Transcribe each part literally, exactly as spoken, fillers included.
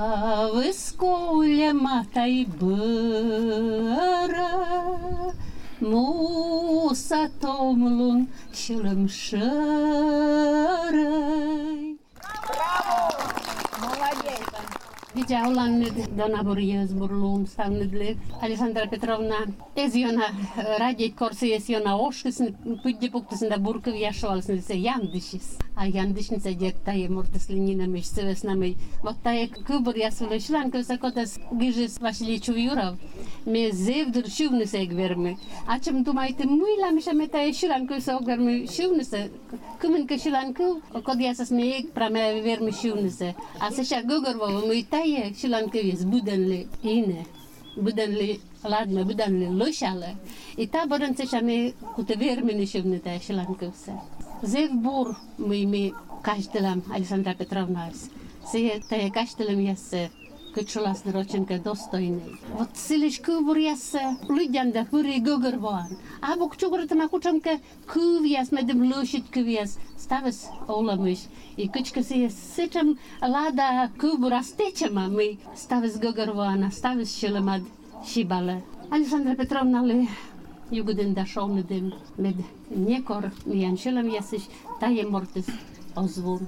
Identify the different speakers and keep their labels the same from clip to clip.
Speaker 1: Вискуля матай бара, муса томлун шылым шырай.
Speaker 2: Молодец!
Speaker 1: Видя уланны дона бурьез бурлун станныдлы. Александра Петровна эзиона радить корсы эзиона ошкысын пүдде буктысында бурков яшвалсын се яндышис. А яндышница дектае муртысли нинамыш сывеснамый. Вот тае кубур ясвылы шлан көса котас гижис Василий Чувюров. Ме зевдыр шувныса эгвермы. Ачым думайте муйламыша метае шлан көса огвермы шувныса. Кымын ка шлан кыл, код ясас ме эг праме вермы шувныса. А сеша гогорвова мы тае шлан кывис буденли ине. Буденли ладно, буденли лошале. И та борон сеша ме куте вермы шувны тае шлан кывса. Зев бур мы ми каштелам Александра Петровна. Се тае каштелам ясе кычулас Дороченко достойный. Вот силиш кубур ясе людянда пыри гогорван. А бук чугуртама кучамка кув яс медем лошит кув яс ставис оламыш. И кычка се сечам лада кубур астечама мы ставис гогорвана, ставис шилемад шибале. Александра Петровна ли Югуден дошел медем мед некор мияншелам ясиш тае мортис озвон.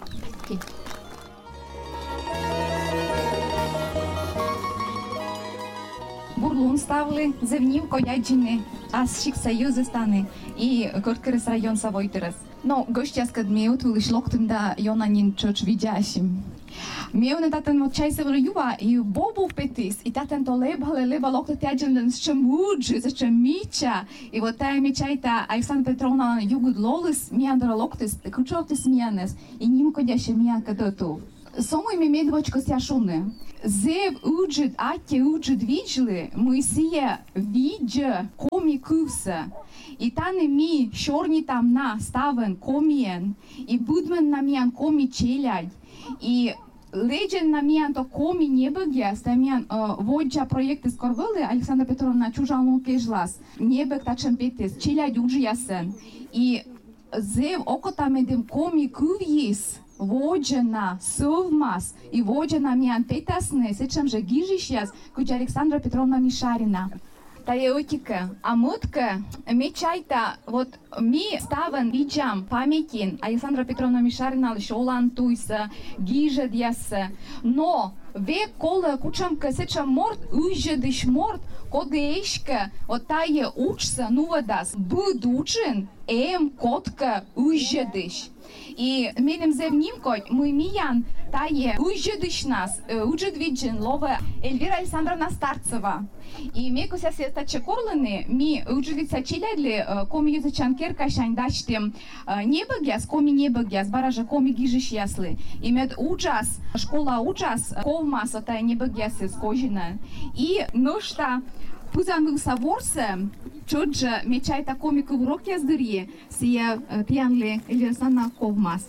Speaker 2: Бурлун ставли зевнив кояджини, аз шик союзы станы и корткерес район Савойтерес. Но гостяс кад меут вылиш локтым да йонанин чоч видящим. Меуне татен вот чай север юва и бобу петис и татен то лебале леба локта тяджен с чемуджи за чемича и вот тая мечайта Александра Петровна югуд лолис миандра локтис кучоктис мианес и ним кодяще мианка доту. Сому ими медвочка сяшуны. Зев уджит атте уджит виджли Моисея виджа коми кувса. И тане ми шорни там на ставен комиен и будмен на миан коми челядь. И леджен на миан то коми небъгя, ста миан воджа проекты скорвылы Александра Петровна чужалну кежлас. Небъг тачен петес, челядь уджи ясен. И зев окота медем коми кувьис. Воджена, совмас и воджена миан петасне, сечам же гижищас, куча Александра Петровна Мишарина. Тая отика, а мутка, мечайта, вот ми ставен виджам памятин Александра Петровна Мишарина лишолан туйса, гиже дяса, но век кола кучамка сечам морт, уйже дыш морт, кодеешка, вот тая учса, ну водас, будучен, эм котка уйже дыш. И менем зевнимкой мы миян тае уйжедыш нас, уйжед виджен лова Эльвира Александровна Старцева. И меку ся сета чекорланы, ми уйжедыца челядли коми язычан керкашань даштем небъгяс, коми небъгяс, баража коми гижиш яслы. И мед уджас, школа уджас, ковмас ота небъгяс из кожина. И нушта Пузан саворсе, чоджа мечайта комику в рок яздырье, сия пьянли Эльвирсана ковмас.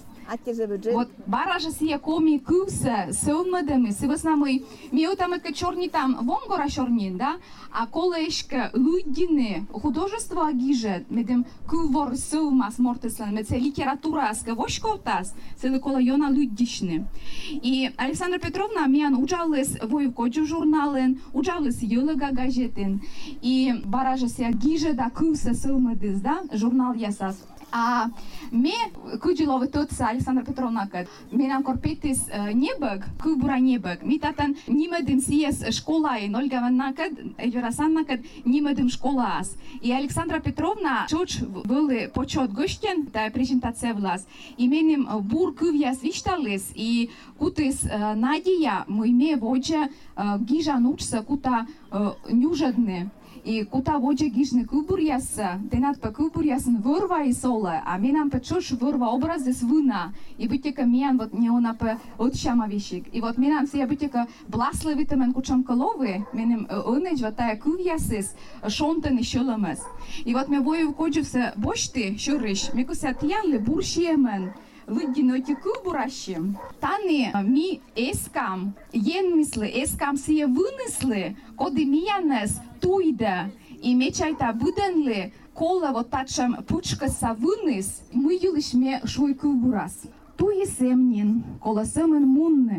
Speaker 2: Вот баража сия коми кувса, сылмадами, сываснамы, миотамыка черни там, вонгора чернин, да? А колешка лудины, художество агижет, медем кувор сылмас мортеслан, медсе литература скавошкотас, селекола йона луддишны. И Александра Петровна миан уджалыс воевкоджу журнален, уджалыс йолага газетен, и баража сия гиже да кувса сылмадыз, да? Журнал ясас. А ме кужиловы тотса Александра Петровна кад менам корпетис небъг, кубура небъг. Ми татан нимедим сиес школа и Ольга Ивановна кад Эльвирасанна кад нимедим школа аз. И Александра Петровна чоч были почет гостен, та презентация влас. И меним бур кувьяс вишталис и кутис надия мойме воджа гижа нучса кута нюжадне. И кута воджа гижны кубурьяса, денат па кубурьясын вырва и сола, а менам па чош вырва образес вына, и бытека мен вот не она па отшама вещик. И вот менам сия бытека бласловите мен кучам коловы, менем онеч вот тая кувьясис шонтен и шоломес. И вот ме воев коджевся бошты шурыш, мекуся тьянли буршемен. Лыддиноти кубуращим. Тани ми ескам, ен мисли, ескам сие вынесли, коди миянес туйда, и мечайта буденли, кола вот тачам пучка са вынес, мы юлиш ме шуй кубурас. Туи семнин, кола семен мунне,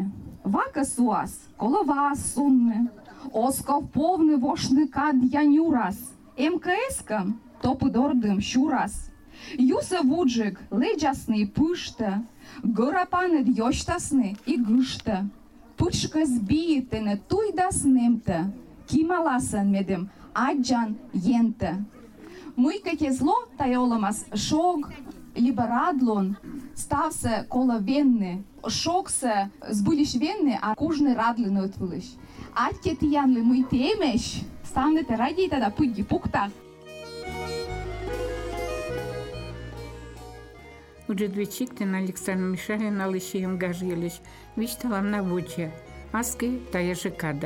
Speaker 2: Вака суас, колова сунне, осков повний вошника д'янюрас, МКС-ка топидордим щурас. Юса вуджик леджасний пиште, горапане дьощтасне і гиште. Пучка збієте не туйдас немте, кімаласан медем аджан єнте. Мийкаті зло та йоламас шог, ліберадлон, стався коло венни, шоксе збуліш венни, а кужне радлино отвилиш. Атке тіянли мий темеш, станете радійте да пудді пукта.
Speaker 3: Уджедвичиктин Александр Мишалин Алышием Гажелич, вичталам на вуче, аски тая жекада.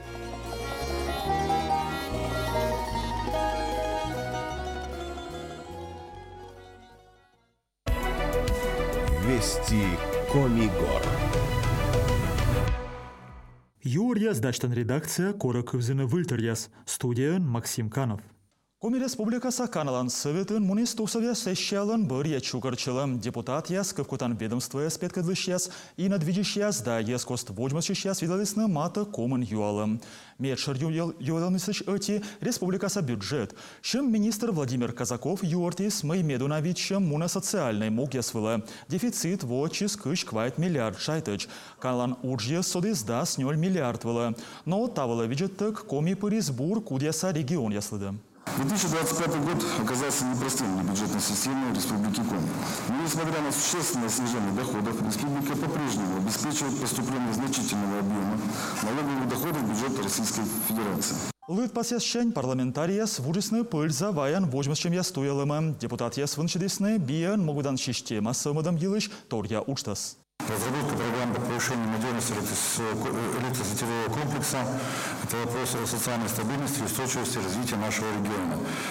Speaker 4: Вести Комигор.
Speaker 5: Юрия Сдачтан редакция Коракывзина Вильтерьяс. Студия Максим Канов.
Speaker 6: Коми Республикаса каналан Советын Мунистусове сещалын бір ячукарчылым. Депутат яс кывкутан ведомство спеткадвыш и надвидящияс да ескост вожмасчияс видалысны мата комын юалым. Медшер юалымысыч эти Республикаса бюджет. Шым министр Владимир Казаков юортис мэй медунавичем муна социальной мог ясвыла. Дефицит вочис кыш квайт миллиард шайтыч. Каналан уджье содис да снёль миллиард выла. Но тавыла виджеттык коми пыризбур кудьяса регион яслыды.
Speaker 7: две тысячи двадцать пятый год оказался непростым для бюджетной системы Республики Коми. Но несмотря на существенное снижение доходов, республика по-прежнему обеспечивает поступление значительного объема налоговых доходов в бюджет Российской Федерации.
Speaker 6: Лыт посещень парламентария с вужесны пыльза ваян вожмасчем ястуялымы. Депутат яс вынчедесны биен могудан шиште массовымыдам елыш торья учтас.
Speaker 7: Разработка программ по повышению надежности электросетевого комплекса – это вопрос о социальной стабильности и устойчивости развития нашего региона.